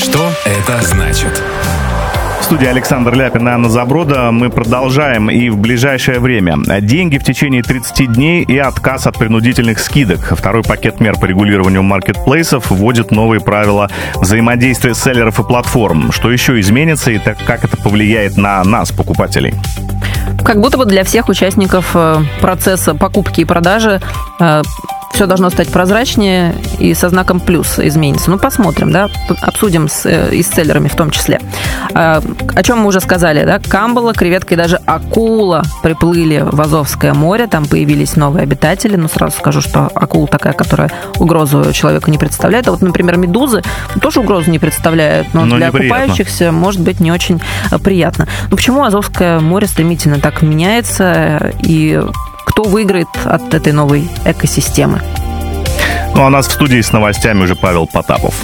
Что это значит? В студии Александр Ляпин и Анна Заброда. Мы продолжаем и в ближайшее время. Деньги в течение 30 дней и отказ от принудительных скидок. Второй пакет мер по регулированию маркетплейсов вводит новые правила взаимодействия селлеров и платформ. Что еще изменится и как это повлияет на нас, покупателей? Как будто бы для всех участников процесса покупки и продажи все должно стать прозрачнее и со знаком плюс изменится. Ну, посмотрим, да, обсудим и с селлерами в том числе. О чем мы уже сказали, да, камбала, креветка и даже акула приплыли в Азовское море, там появились новые обитатели, но сразу скажу, что акула такая, которая угрозу человеку не представляет. А вот, например, медузы тоже угрозу не представляют, но для окупающихся может быть не очень приятно. Но почему Азовское море стремительно так меняется и кто выиграет от этой новой экосистемы? Ну, а у нас в студии с новостями уже Павел Потапов.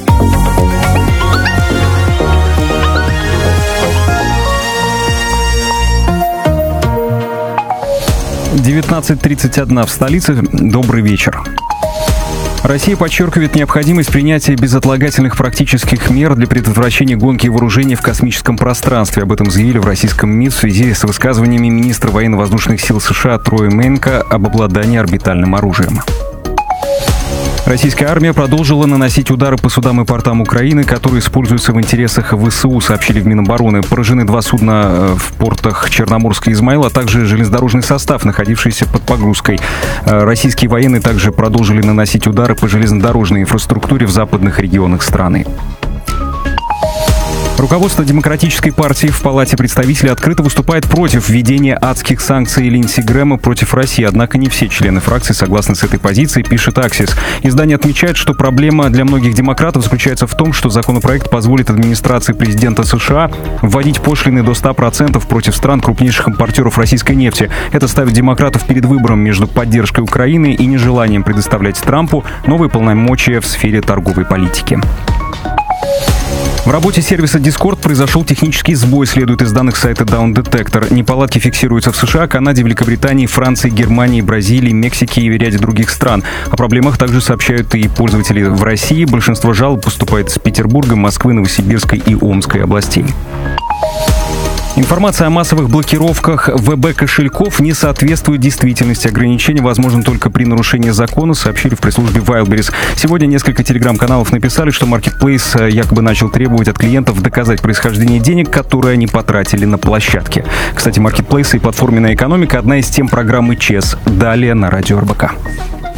19:31 в столице. Добрый вечер. Россия подчеркивает необходимость принятия безотлагательных практических мер для предотвращения гонки вооружений в космическом пространстве. Об этом заявили в российском МИД в связи с высказываниями министра военно-воздушных сил США Троя Мейнка об обладании орбитальным оружием. Российская армия продолжила наносить удары по судам и портам Украины, которые используются в интересах ВСУ, сообщили в Минобороны. Поражены 2 судна в портах Черноморска и Измаила, а также железнодорожный состав, находившийся под погрузкой. Российские военные также продолжили наносить удары по железнодорожной инфраструктуре в западных регионах страны. Руководство Демократической партии в Палате представителей открыто выступает против введения адских санкций Линдси Грэма против России. Однако не все члены фракции согласны с этой позицией, пишет Аксис. Издание отмечает, что проблема для многих демократов заключается в том, что законопроект позволит администрации президента США вводить пошлины до 100% против стран, крупнейших импортеров российской нефти. Это ставит демократов перед выбором между поддержкой Украины и нежеланием предоставлять Трампу новые полномочия в сфере торговой политики. В работе сервиса Discord произошел технический сбой, следует из данных сайта Down Detector. Неполадки фиксируются в США, Канаде, Великобритании, Франции, Германии, Бразилии, Мексике и ряде других стран. О проблемах также сообщают и пользователи в России. Большинство жалоб поступает из Петербурга, Москвы, Новосибирской и Омской областей. Информация о массовых блокировках ВБ-кошельков не соответствует действительности. Ограничения возможны только при нарушении закона, сообщили в пресс-службе Wildberries. Сегодня несколько телеграм-каналов написали, что Marketplace якобы начал требовать от клиентов доказать происхождение денег, которые они потратили на площадке. Кстати, Marketplace и платформенная экономика – одна из тем программы ЧЕС. Далее на радио РБК.